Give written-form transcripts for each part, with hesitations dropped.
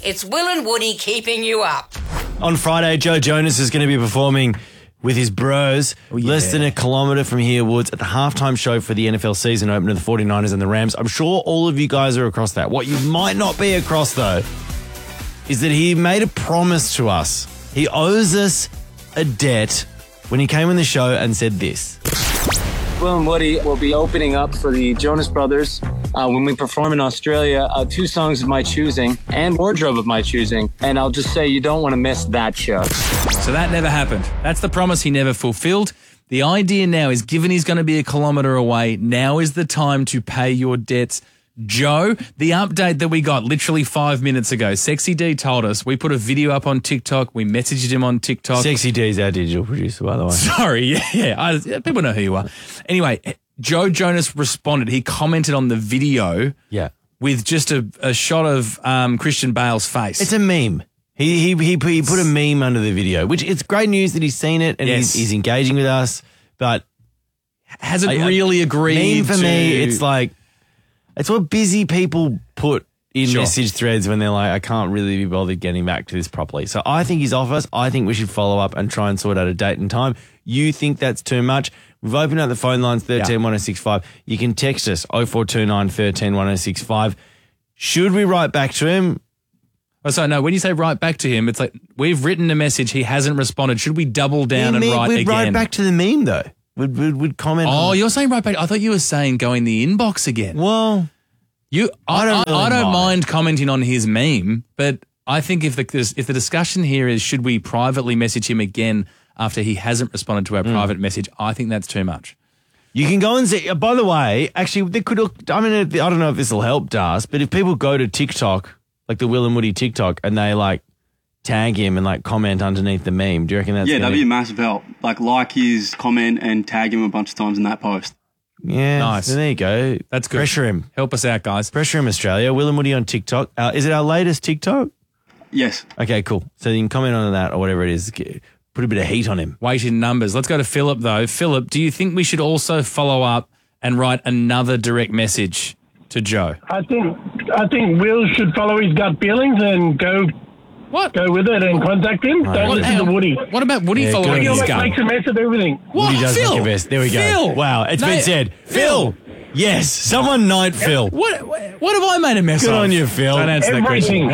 It's Will and Woody keeping you up. On Friday, Joe Jonas is going to be performing with his bros less than a kilometre from here, Woods, at the halftime show for the NFL season opener, the 49ers and the Rams. I'm sure all of you guys are across that. What you might not be across, though, is that he made a promise to us. He owes us a debt when he came on the show and said this. Will and Woody will be opening up for the Jonas Brothers when we perform in Australia. 2 songs of my choosing and wardrobe of my choosing. And I'll just say you don't want to miss that show. So that never happened. That's the promise he never fulfilled. The idea now is, given he's going to be a kilometre away, now is the time to pay your debts. Joe, the update that we got literally 5 minutes ago, Sexy D told us. We put a video up on TikTok. We messaged him on TikTok. Sexy D is our digital producer, by the way. Sorry, yeah. People know who you are. Anyway, Joe Jonas responded. He commented on the video with just a shot of Christian Bale's face. It's a meme. He put a meme under the video, which it's great news that he's seen it and he's engaging with us, but hasn't really agreed. Meme for me, it's like, it's what busy people put in message threads when they're like, I can't really be bothered getting back to this properly. So I think he's off us. I think we should follow up and try and sort out a date and time. You think that's too much? We've opened up the phone lines, 131065. You can text us, 0429 131065. Should we write back to him? Oh, sorry, no, when you say write back to him, it's like, we've written a message, he hasn't responded. Should we double down and write again? We'd write back to the meme, though. We'd comment. Oh, you're saying right back. I thought you were saying go in the inbox again. Well, I don't mind commenting on his meme, but I think if the discussion here is should we privately message him again after he hasn't responded to our private message, I think that's too much. You can go and see. By the way, actually, I don't know if this will help, Das, but if people go to TikTok, like the Will and Woody TikTok, and they like tag him and like comment underneath the meme, do you reckon that's that'd be a massive help. Like his comment and tag him a bunch of times in that post. Yeah, nice. So there you go. That's good. Pressure him. Help us out, guys. Pressure him, Australia. Will and Woody on TikTok. Is it our latest TikTok? Yes. Okay, cool. So you can comment on that or whatever it is. Put a bit of heat on him. Weight in numbers. Let's go to Philip, though. Philip, do you think we should also follow up and write another direct message to Joe? I think Will should follow his gut feelings and go with it and contact him. Don't listen to Woody. What about Woody following his gut? He makes a mess of everything. What? Woody does Phil? make a mess. There we go. Phil? Wow, it's been said. Phil. Yes, someone knight Phil. What have I made a mess of? Good on you, Phil. Don't answer that question.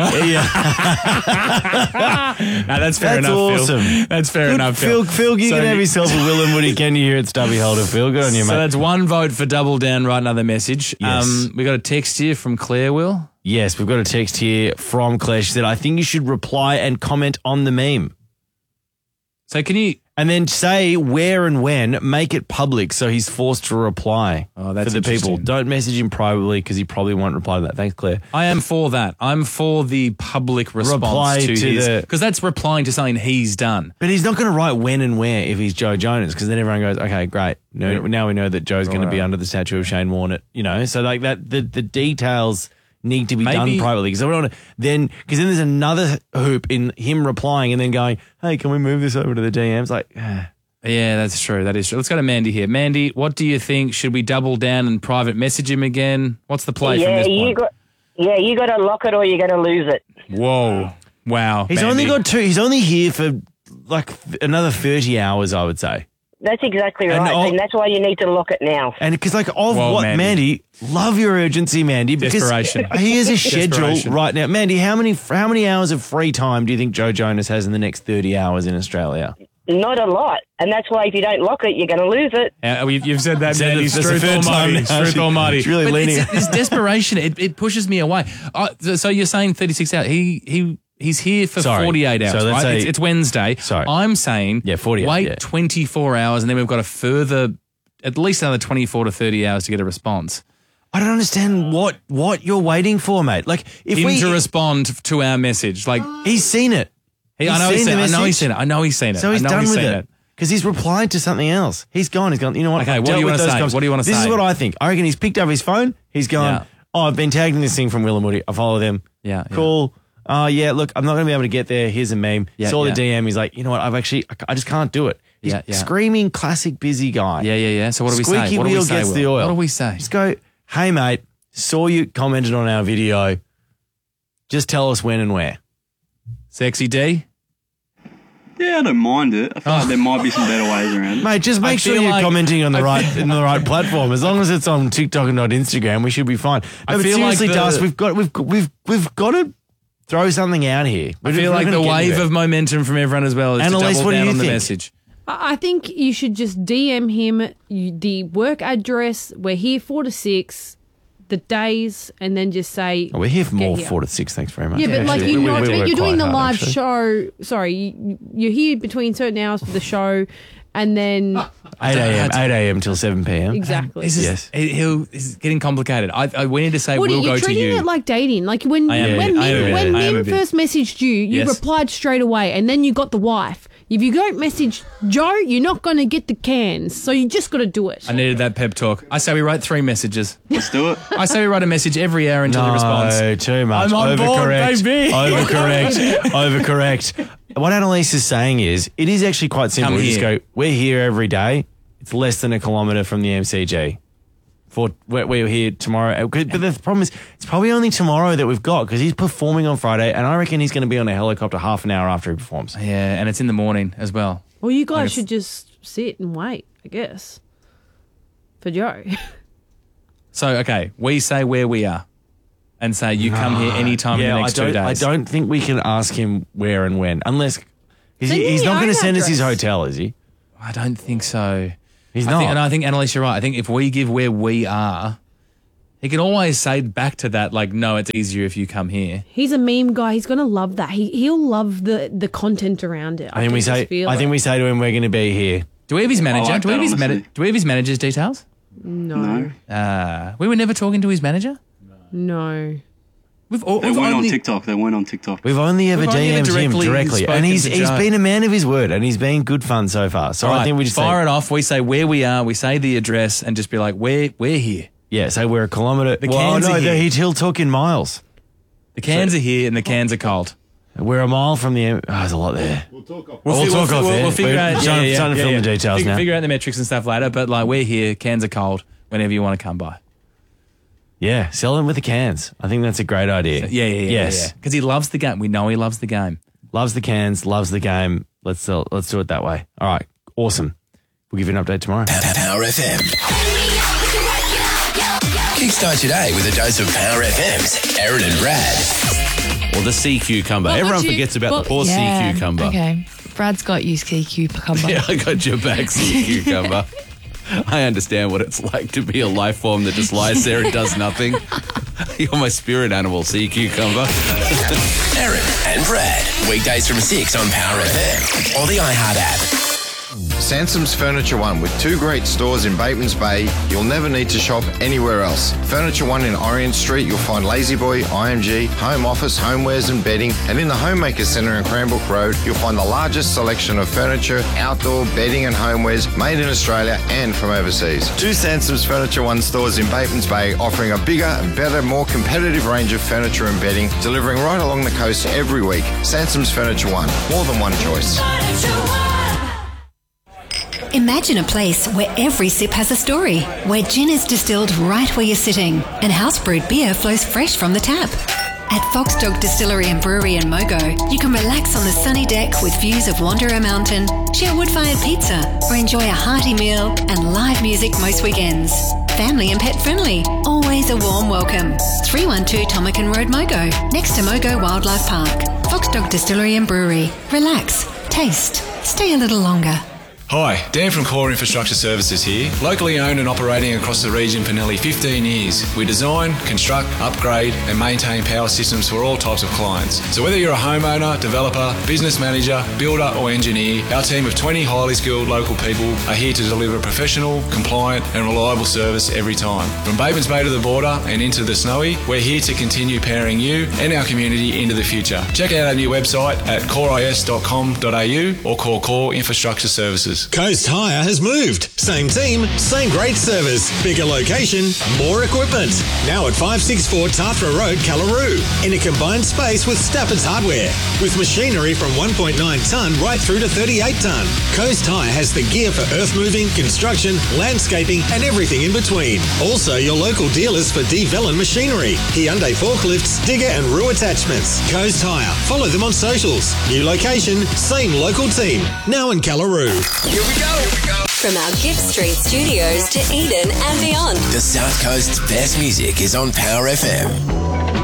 No, that's fair enough, awesome. Phil. That's fair enough, Phil. Phil, you can have yourself a Will and Woody Can You Hear It Stubby Holder, Phil. Good on you, mate. So that's one vote for double down, write another message. Yes. We got a text here from Claire, Will. Yes, we've got a text here from Claire. She said, I think you should reply and comment on the meme. So can you... And then say where and when, make it public so he's forced to reply for the people. Don't message him privately because he probably won't reply to that. Thanks, Claire. I am for that. I'm for the public response to his... Because that's replying to something he's done. But he's not going to write when and where if he's Joe Jonas because then everyone goes, okay, great. Now we know that Joe's going to be under the statue of Shane Warne. So like that, the details need to be done privately because then there's another hoop in him replying and then going, hey, can we move this over to the DMs? Like, yeah, that's true. That is true. Let's go to Mandy here. Mandy, what do you think? Should we double down and private message him again? What's the play from this point? You got to lock it or you're going to lose it. Whoa. Wow. He's only got 2. He's only here for like another 30 hours, I would say. That's exactly right. And that's why you need to lock it now. And because Mandy, love your urgency, Mandy. Because Desperation. He has a schedule right now. Mandy, how many hours of free time do you think Joe Jonas has in the next 30 hours in Australia? Not a lot. And that's why if you don't lock it, you're going to lose it. You've said that, Mandy. Truth almighty. It's really leaning. It's desperation. It pushes me away. So you're saying 36 hours. He's here for 48 hours, so right? It's Wednesday. Sorry. I'm saying 48, wait 24 hours and then we've got at least another 24 to 30 hours to get a response. I don't understand what you're waiting for, mate. Like if to respond to our message. Like he's seen it. I know he's seen it. So he's done with it. Because he's replied to something else. He's gone. You know what? Okay, what do you want to say? What do you want to say? This is what I think. I reckon he's picked up his phone. He's gone, I've been tagged in this thing from Will and Woody. I follow them. Yeah. Cool. Look, I'm not going to be able to get there. Here's a meme. Saw the DM. He's like, you know what? I just can't do it. He's screaming classic busy guy. Yeah. So what do we say? Squeaky wheel gets the oil. What do we say? Just go, hey, mate, saw you commented on our video. Just tell us when and where. Sexy D? Yeah, I don't mind it. I feel like there might be some better ways around it. Mate, just make sure feel you're like- commenting on the right platform. As long as it's on TikTok and not Instagram, we should be fine. No, but feel like seriously, the- Dust, we've got to throw something out here. I feel like the wave of momentum from everyone as well is Annalise, to what double do down you on the think? message. I think you should just DM him the work address. We're here 4 to 6, the days, and then just say. We're here for get more here. 4 to 6. Thanks very much. Yeah, but like Actually, you're, not, we work you're doing quite the hard, live actually. show. Sorry, you're here between certain hours for the show, and then 8 a.m. till 7 p.m. exactly. This is, it's getting complicated. We need to say What, we'll you're go to treating you. it like dating. Like when I am a bit. I am a bit. when I am a Min bit. first messaged you, you Yes. replied straight away, and then you got the wife. If you don't message Joe, you're not going to get the cans. So you just got to do it. I needed that pep talk. I say we write 3 messages. Let's do it. I say we write a message every hour until he responds. No, too much. I'm on board, Overcorrect. baby. Overcorrect. What Annalise is saying is, it is actually quite simple. Come We just here. go, we're here every day. It's less than a kilometre from the MCG. We're here tomorrow. But the problem is, it's probably only tomorrow that we've got because he's performing on Friday, and I reckon he's going to be on a helicopter half an hour after he performs. Yeah, and it's in the morning as well. Well, you guys Like should just sit and wait, I guess, for Joe. So, okay, we say where we are and say you come here anytime in the next 2 days. I don't think we can ask him where and when, unless Send me he's your not going to own send us his address. hotel, is he? I don't think so. He's I not. think, and I think, Annalise, you're right. I think if we give where we are, he can always say back to that, like, no, it's easier if you come here. He's a meme guy. He's going to love that. He'll love the content around it. I think we say to him, we're going to be here. Do we have his manager? like do we have that, his honestly. do we have his manager's details? No. We were never talking to his manager. No. We've They weren't on TikTok. They weren't on TikTok. We've only ever We've only ever DM'd him directly, spoken and to he's Joe. been a man of his word, and he's been good fun so far. So All I right, think we just fire say, it off. We say where we are. We say the address, and just be like, we're here. yeah, say we're a kilometre. The cans are here. He'll talk in miles. The cans are here, and the cans are cold. We're a mile from the. There's a lot there. We'll talk off air. We'll figure We're out. starting to film the details now. Figure out the metrics and stuff later. But like, we're here. Cans are cold. Whenever you want to come by. Yeah, sell him with the cans. I think that's a great idea. Yeah. Yes, Because he loves the game. We know he loves the game. loves the cans, loves the game. Let's do it that way. All right, awesome. We'll give you an update tomorrow. Power FM. Kickstart your day with a dose of Power FM's Aaron and Brad. Or the sea cucumber. Everyone forgets about the poor sea cucumber. Okay. Brad's got you, sea cucumber. Yeah, I got your back, sea cucumber. I understand what it's like to be a life form that just lies there and does nothing. You're my spirit animal, sea cucumber. Aaron and Brad. Weekdays from 6 on Power FM or the iHeart app. Sansom's Furniture One, with 2 great stores in Batemans Bay, you'll never need to shop anywhere else. Furniture One in Orient Street, you'll find Lazy Boy, IMG, home office, homewares and bedding, and in the Homemaker Centre in Cranbrook Road, you'll find the largest selection of furniture, outdoor bedding and homewares made in Australia and from overseas. 2 Sansom's Furniture One stores in Batemans Bay, offering a bigger, better, more competitive range of furniture and bedding, delivering right along the coast every week. Sansom's Furniture One, more than one choice. Imagine a place where every sip has a story, where gin is distilled right where you're sitting, and house-brewed beer flows fresh from the tap. At Fox Dog Distillery and Brewery in Mogo, you can relax on the sunny deck with views of Wanderer Mountain, share wood-fired pizza, or enjoy a hearty meal and live music most weekends. Family and pet friendly, always a warm welcome. 312 Tomacan Road, Mogo, next to Mogo Wildlife Park. Fox Dog Distillery and Brewery. Relax, taste, stay a little longer. Hi, Dan from Core Infrastructure Services here. Locally owned and operating across the region for nearly 15 years. We design, construct, upgrade and maintain power systems for all types of clients. So whether you're a homeowner, developer, business manager, builder or engineer, our team of 20 highly skilled local people are here to deliver professional, compliant and reliable service every time. From Batemans Bay to the border and into the Snowy, we're here to continue powering you and our community into the future. Check out our new website at coreis.com.au or call Core Infrastructure Services. Tyres. Coast Hire has moved. Same team, same great service. Bigger location, more equipment. Now at 564 Tarthra Road, Callaroo. In a combined space with Stafford's Hardware. With machinery from 1.9 tonne right through to 38 tonne. Coast Hire has the gear for earth moving, construction, landscaping and everything in between. Also your local dealers for D-Vellon machinery, Hyundai forklifts, digger and roo attachments. Coast Hire. Follow them on socials. New location, same local team. Now in Callaroo. Here we go. From our Gift Street studios to Eden and beyond. The South Coast's best music is on Power FM.